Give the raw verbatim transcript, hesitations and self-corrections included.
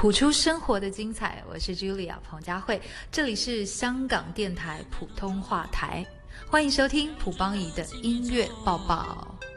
谱出生活的精彩，我是 Julia 彭佳慧，这里是香港电台普通话台，欢迎收听蒲邦仪的音乐报报。